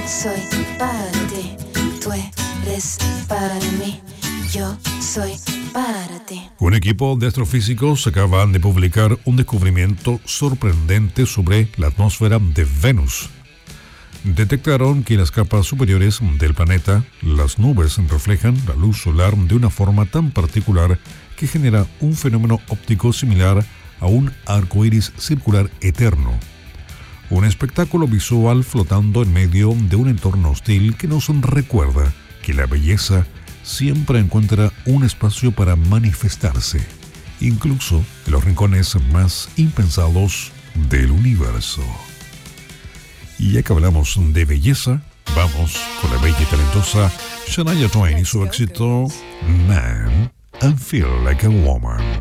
soy para ti, tú eres para mí, yo soy para ti. Un equipo de astrofísicos acaban de publicar un descubrimiento sorprendente sobre la atmósfera de Venus. Detectaron que en las capas superiores del planeta las nubes reflejan la luz solar de una forma tan particular que genera un fenómeno óptico similar a un arco iris circular eterno. Un espectáculo visual flotando en medio de un entorno hostil que nos recuerda que la belleza siempre encuentra un espacio para manifestarse, incluso en los rincones más impensados del universo. Y ya que hablamos de belleza, vamos con la bella y talentosa Shania Twain y su éxito Man, I Feel Like a Woman.